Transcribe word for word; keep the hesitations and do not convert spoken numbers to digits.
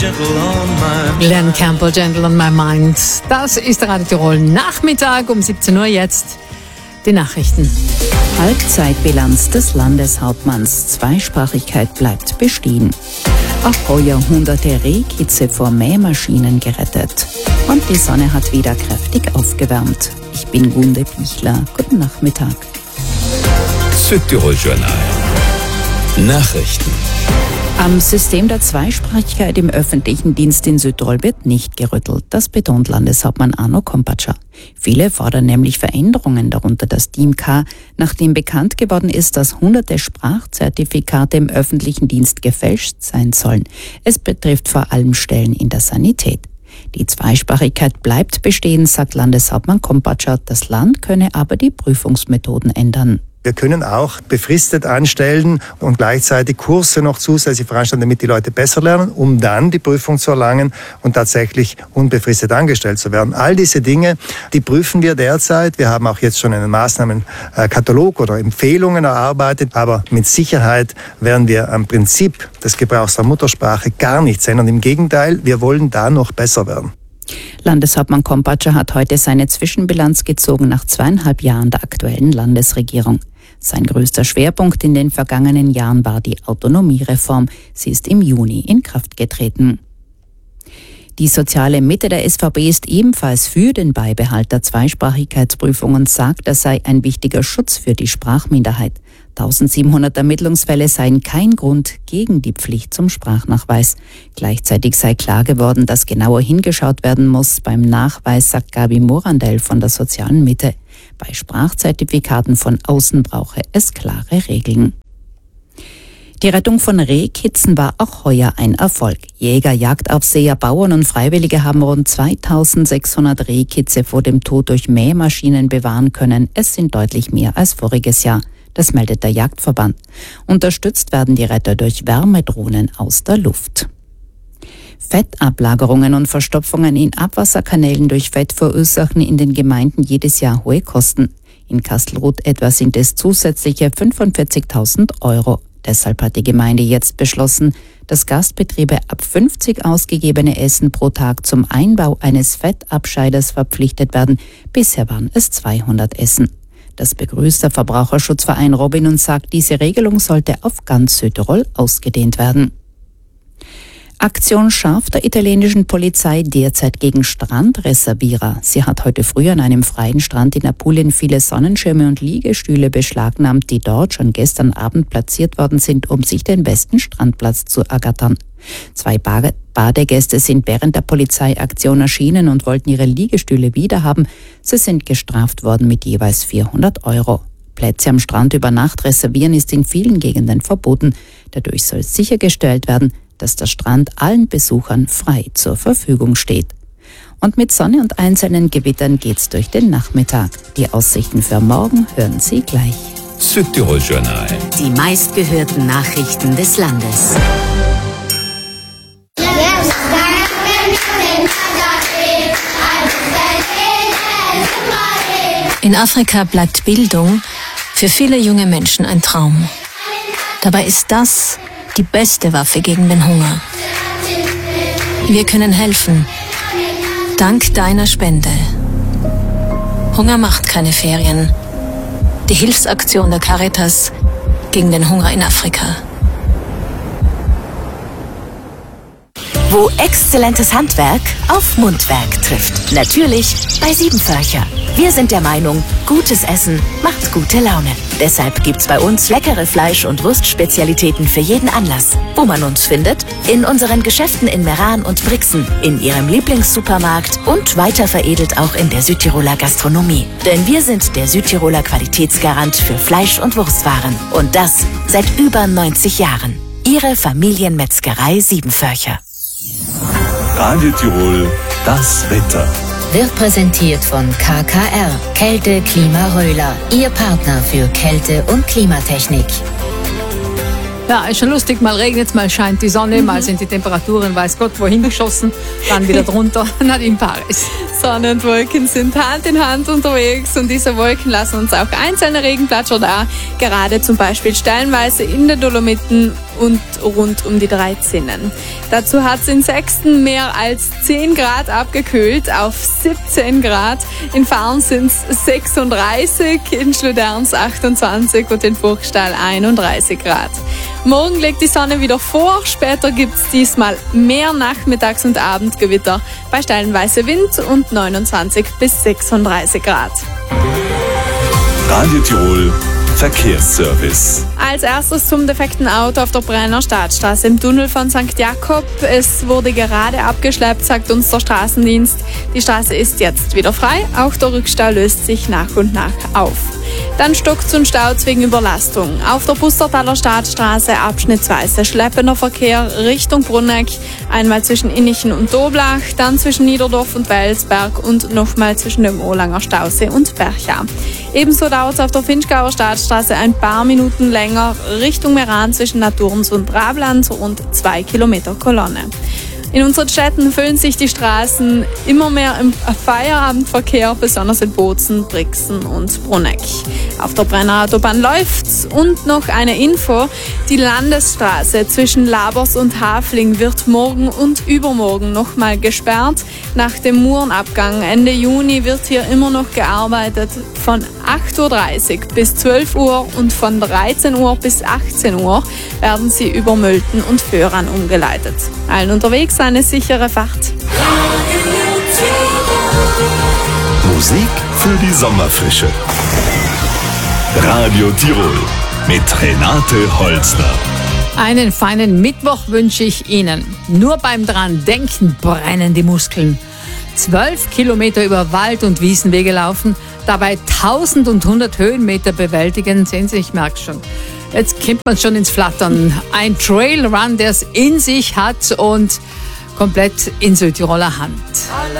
Glenn Campbell, Gentle on My Mind. Das ist Radio Tirol Nachmittag um siebzehn Uhr jetzt. Die Nachrichten. Halbzeitbilanz des Landeshauptmanns. Zweisprachigkeit bleibt bestehen. Auch heuer hunderte Rehkitze vor Mähmaschinen gerettet. Und die Sonne hat wieder kräftig aufgewärmt. Ich bin Gunde Pichler. Guten Nachmittag. Südtirol Journal. Nachrichten. Am System der Zweisprachigkeit im öffentlichen Dienst in Südtirol wird nicht gerüttelt. Das betont Landeshauptmann Arno Kompatscher. Viele fordern nämlich Veränderungen, darunter das D I M K, nachdem bekannt geworden ist, dass hunderte Sprachzertifikate im öffentlichen Dienst gefälscht sein sollen. Es betrifft vor allem Stellen in der Sanität. Die Zweisprachigkeit bleibt bestehen, sagt Landeshauptmann Kompatscher. Das Land könne aber die Prüfungsmethoden ändern. Wir können auch befristet anstellen und gleichzeitig Kurse noch zusätzlich veranstalten, damit die Leute besser lernen, um dann die Prüfung zu erlangen und tatsächlich unbefristet angestellt zu werden. All diese Dinge, die prüfen wir derzeit. Wir haben auch jetzt schon einen Maßnahmenkatalog oder Empfehlungen erarbeitet, aber mit Sicherheit werden wir am Prinzip des Gebrauchs der Muttersprache gar nichts ändern. Im Gegenteil, wir wollen da noch besser werden. Landeshauptmann Kompatscher hat heute seine Zwischenbilanz gezogen nach zweieinhalb Jahren der aktuellen Landesregierung. Sein größter Schwerpunkt in den vergangenen Jahren war die Autonomiereform. Sie ist im Juni in Kraft getreten. Die soziale Mitte der S V B ist ebenfalls für den Beibehalt der Zweisprachigkeitsprüfung und sagt, das sei ein wichtiger Schutz für die Sprachminderheit. eintausendsiebenhundert Ermittlungsfälle seien kein Grund gegen die Pflicht zum Sprachnachweis. Gleichzeitig sei klar geworden, dass genauer hingeschaut werden muss beim Nachweis, sagt Gabi Morandell von der sozialen Mitte. Bei Sprachzertifikaten von außen brauche es klare Regeln. Die Rettung von Rehkitzen war auch heuer ein Erfolg. Jäger, Jagdaufseher, Bauern und Freiwillige haben rund zweitausendsechshundert Rehkitze vor dem Tod durch Mähmaschinen bewahren können. Es sind deutlich mehr als voriges Jahr. Das meldet der Jagdverband. Unterstützt werden die Retter durch Wärmedrohnen aus der Luft. Fettablagerungen und Verstopfungen in Abwasserkanälen durch Fett verursachen in den Gemeinden jedes Jahr hohe Kosten. In Kastelruth etwa sind es zusätzliche fünfundvierzigtausend Euro. Deshalb hat die Gemeinde jetzt beschlossen, dass Gastbetriebe ab fünfzig ausgegebene Essen pro Tag zum Einbau eines Fettabscheiders verpflichtet werden. Bisher waren es zweihundert Essen. Das begrüßt der Verbraucherschutzverein Robin und sagt, diese Regelung sollte auf ganz Südtirol ausgedehnt werden. Aktion scharf der italienischen Polizei derzeit gegen Strandreservierer. Sie hat heute früh an einem freien Strand in Apulien viele Sonnenschirme und Liegestühle beschlagnahmt, die dort schon gestern Abend platziert worden sind, um sich den besten Strandplatz zu ergattern. Zwei Badegäste sind während der Polizeiaktion erschienen und wollten ihre Liegestühle wiederhaben. Sie sind gestraft worden mit jeweils vierhundert Euro. Plätze am Strand über Nacht reservieren ist in vielen Gegenden verboten. Dadurch soll sichergestellt werden, dass der Strand allen Besuchern frei zur Verfügung steht. Und mit Sonne und einzelnen Gewittern geht's durch den Nachmittag. Die Aussichten für morgen hören Sie gleich. Südtirol Journal. Die meistgehörten Nachrichten des Landes. In Afrika bleibt Bildung für viele junge Menschen ein Traum. Dabei ist das die beste Waffe gegen den Hunger. Wir können helfen. Dank deiner Spende. Hunger macht keine Ferien. Die Hilfsaktion der Caritas gegen den Hunger in Afrika. Wo exzellentes Handwerk auf Mundwerk trifft. Natürlich bei Siebenförcher. Wir sind der Meinung, gutes Essen macht gute Laune. Deshalb gibt's bei uns leckere Fleisch- und Wurstspezialitäten für jeden Anlass. Wo man uns findet? In unseren Geschäften in Meran und Brixen, in Ihrem Lieblingssupermarkt und weiter veredelt auch in der Südtiroler Gastronomie. Denn wir sind der Südtiroler Qualitätsgarant für Fleisch- und Wurstwaren. Und das seit über neunzig Jahren. Ihre Familienmetzgerei Siebenförcher. Radio Tirol, das Wetter. Wird präsentiert von K K R, Kälte Klima Röhler, Ihr Partner für Kälte- und Klimatechnik. Ja, ist schon lustig, mal regnet es, mal scheint die Sonne, mhm. mal sind die Temperaturen, weiß Gott, wohin geschossen, dann wieder drunter, dann in Paris. Sonne und Wolken sind Hand in Hand unterwegs und diese Wolken lassen uns auch einzelne Regenplätze oder auch gerade zum Beispiel stellenweise in den Dolomiten und rund um die dreizehn. Dazu hat es in Sexten mehr als zehn Grad abgekühlt auf siebzehn Grad. In Farn sind es sechsunddreißig, in Schluderns achtundzwanzig und in Burgstall einunddreißig Grad. Morgen legt die Sonne wieder vor, später gibt es diesmal mehr Nachmittags- und Abendgewitter bei stellenweise Wind und neunundzwanzig bis sechsunddreißig Grad. Radio Tirol Verkehrsservice. Als erstes zum defekten Auto auf der Brenner Stadtstraße im Tunnel von Sankt Jakob. Es wurde gerade abgeschleppt, sagt uns der Straßendienst. Die Straße ist jetzt wieder frei. Auch der Rückstau löst sich nach und nach auf. Dann stockt's und staut's wegen Überlastung. Auf der Pustertaler Stadtstraße abschnittsweise schleppender Verkehr Richtung Brunneck. Einmal zwischen Innichen und Doblach, dann zwischen Niederdorf und Welsberg und nochmal zwischen dem Olanger Stausee und Bercha. Ebenso dauert es auf der Finchgauer Stadtstraße ein paar Minuten länger Richtung Meran zwischen Naturns und Rabland und zwei Kilometer Kolonne. In unseren Städten füllen sich die Straßen immer mehr im Feierabendverkehr, besonders in Bozen, Brixen und Brunneck. Auf der Brenner Autobahn läuft's. Und noch eine Info: Die Landesstraße zwischen Labers und Hafling wird morgen und übermorgen nochmal gesperrt. Nach dem Murenabgang Ende Juni wird hier immer noch gearbeitet. Von acht Uhr dreißig bis zwölf Uhr und von dreizehn Uhr bis achtzehn Uhr werden sie über Mölten und Föhran umgeleitet. Allen unterwegs eine sichere Fahrt. Musik für die Sommerfrische. Radio Tirol mit Renate Holzner. Einen feinen Mittwoch wünsche ich Ihnen. Nur beim dran denken brennen die Muskeln. Zwölf Kilometer über Wald- und Wiesenwege laufen, dabei tausend und hundert Höhenmeter bewältigen. Sehen Sie, ich merke schon. Jetzt kommt man schon ins Flattern. Ein Trailrun, der es in sich hat und komplett in Südtiroler Hand.